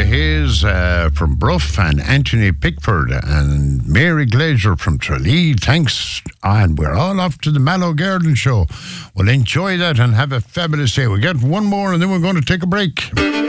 Hayes from Bruff and Anthony Pickford and Mary Glazer from Tralee. Thanks. And we're all off to the Mallow Garden Show. Well, enjoy that and have a fabulous day. We get one more and then we're going to take a break.